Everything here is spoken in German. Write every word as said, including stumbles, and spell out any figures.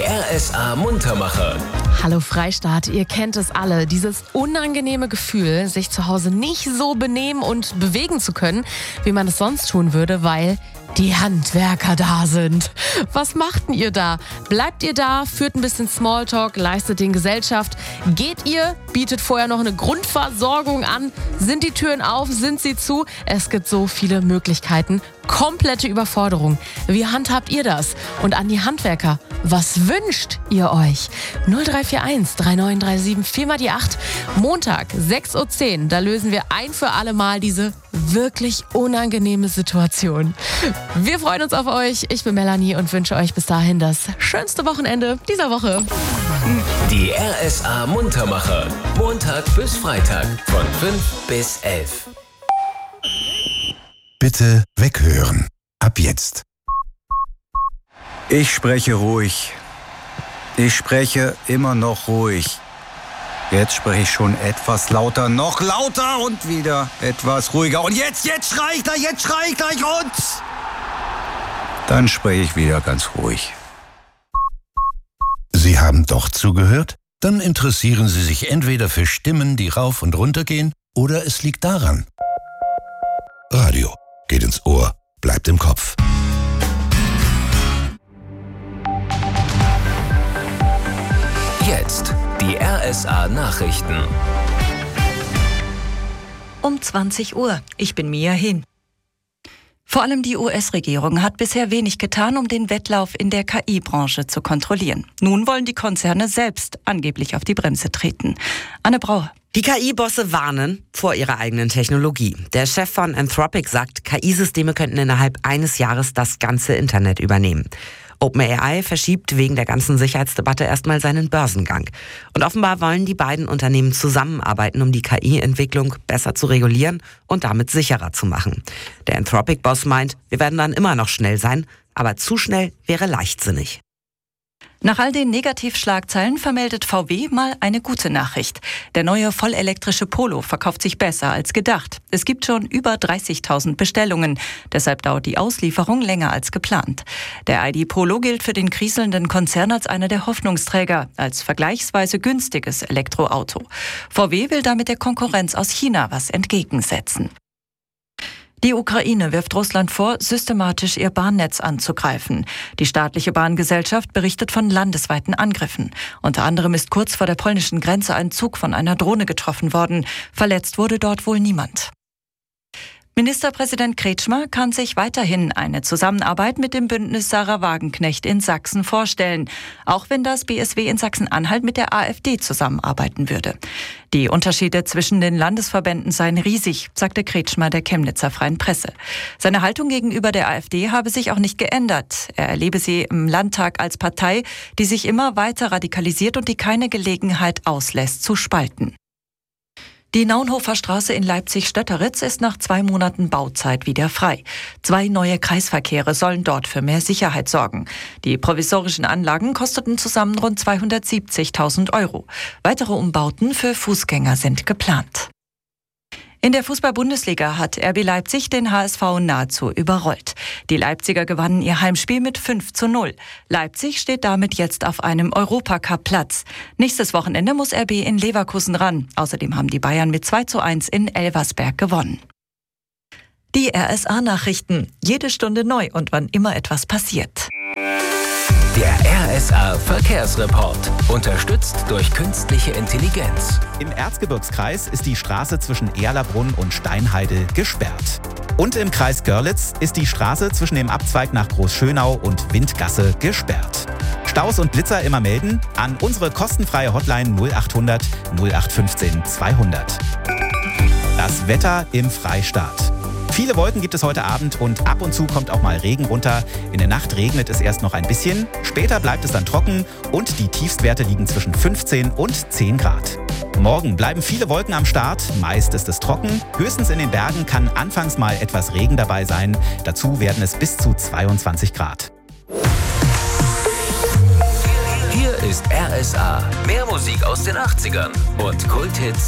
R S A Muntermacher. Hallo Freistaat, ihr kennt es alle. Dieses unangenehme Gefühl, sich zu Hause nicht so benehmen und bewegen zu können, wie man es sonst tun würde, weil die Handwerker da sind. Was machten ihr da? Bleibt ihr da, führt ein bisschen Smalltalk, leistet den Gesellschaft? Geht ihr, bietet vorher noch eine Grundversorgung an? Sind die Türen auf, sind sie zu? Es gibt so viele Möglichkeiten. Komplette Überforderung. Wie handhabt ihr das? Und an die Handwerker, was wünscht ihr euch? null drei vier eins drei neun drei sieben vier mal die acht. Montag, sechs Uhr zehn, da lösen wir ein für alle Mal diese wirklich unangenehme Situation. Wir freuen uns auf euch. Ich bin Melanie und wünsche euch bis dahin das schönste Wochenende dieser Woche. Die R S A Muntermacher. Montag bis Freitag von fünf bis elf. Bitte weghören. Ab jetzt. Ich spreche ruhig. Ich spreche immer noch ruhig. Jetzt spreche ich schon etwas lauter, noch lauter und wieder etwas ruhiger. Und jetzt, jetzt schrei ich gleich, jetzt schrei ich gleich und... Dann spreche ich wieder ganz ruhig. Sie haben doch zugehört? Dann interessieren Sie sich entweder für Stimmen, die rauf und runter gehen, oder es liegt daran. Radio geht ins Ohr, bleibt im Kopf. Jetzt die R S A Nachrichten. Um zwanzig Uhr. Ich bin Mia Hin. Vor allem die U S-Regierung hat bisher wenig getan, um den Wettlauf in der K I-Branche zu kontrollieren. Nun wollen die Konzerne selbst angeblich auf die Bremse treten. Anne Brauer. Die K I-Bosse warnen vor ihrer eigenen Technologie. Der Chef von Anthropic sagt, K I-Systeme könnten innerhalb eines Jahres das ganze Internet übernehmen. OpenAI verschiebt wegen der ganzen Sicherheitsdebatte erstmal seinen Börsengang. Und offenbar wollen die beiden Unternehmen zusammenarbeiten, um die K I-Entwicklung besser zu regulieren und damit sicherer zu machen. Der Anthropic-Boss meint, wir werden dann immer noch schnell sein, aber zu schnell wäre leichtsinnig. Nach all den Negativschlagzeilen vermeldet V W mal eine gute Nachricht. Der neue vollelektrische Polo verkauft sich besser als gedacht. Es gibt schon über dreißigtausend Bestellungen. Deshalb dauert die Auslieferung länger als geplant. Der I D Polo gilt für den kriselnden Konzern als einer der Hoffnungsträger, als vergleichsweise günstiges Elektroauto. V W will damit der Konkurrenz aus China was entgegensetzen. Die Ukraine wirft Russland vor, systematisch ihr Bahnnetz anzugreifen. Die staatliche Bahngesellschaft berichtet von landesweiten Angriffen. Unter anderem ist kurz vor der polnischen Grenze ein Zug von einer Drohne getroffen worden. Verletzt wurde dort wohl niemand. Ministerpräsident Kretschmer kann sich weiterhin eine Zusammenarbeit mit dem Bündnis Sarah Wagenknecht in Sachsen vorstellen, auch wenn das B S W in Sachsen-Anhalt mit der AfD zusammenarbeiten würde. Die Unterschiede zwischen den Landesverbänden seien riesig, sagte Kretschmer der Chemnitzer Freien Presse. Seine Haltung gegenüber der AfD habe sich auch nicht geändert. Er erlebe sie im Landtag als Partei, die sich immer weiter radikalisiert und die keine Gelegenheit auslässt, zu spalten. Die Naunhofer Straße in Leipzig-Stötteritz ist nach zwei Monaten Bauzeit wieder frei. Zwei neue Kreisverkehre sollen dort für mehr Sicherheit sorgen. Die provisorischen Anlagen kosteten zusammen rund zweihundertsiebzigtausend Euro. Weitere Umbauten für Fußgänger sind geplant. In der Fußball-Bundesliga hat R B Leipzig den H S V nahezu überrollt. Die Leipziger gewannen ihr Heimspiel mit fünf zu null. Leipzig steht damit jetzt auf einem Europacup-Platz. Nächstes Wochenende muss R B in Leverkusen ran. Außerdem haben die Bayern mit zwei zu eins in Elversberg gewonnen. Die R S A-Nachrichten. Jede Stunde neu und wann immer etwas passiert. Der R S A Verkehrsreport. Unterstützt durch künstliche Intelligenz. Im Erzgebirgskreis ist die Straße zwischen Erlabrunn und Steinheide gesperrt. Und im Kreis Görlitz ist die Straße zwischen dem Abzweig nach Großschönau und Windgasse gesperrt. Staus und Blitzer immer melden an unsere kostenfreie Hotline null achthundert null acht fünfzehn zweihundert. Das Wetter im Freistaat. Viele Wolken gibt es heute Abend und ab und zu kommt auch mal Regen runter. In der Nacht regnet es erst noch ein bisschen, später bleibt es dann trocken und die Tiefstwerte liegen zwischen fünfzehn und zehn Grad. Morgen bleiben viele Wolken am Start, meist ist es trocken. Höchstens in den Bergen kann anfangs mal etwas Regen dabei sein. Dazu werden es bis zu zweiundzwanzig Grad. Hier ist R S A. Mehr Musik aus den achtzigern und Kulthits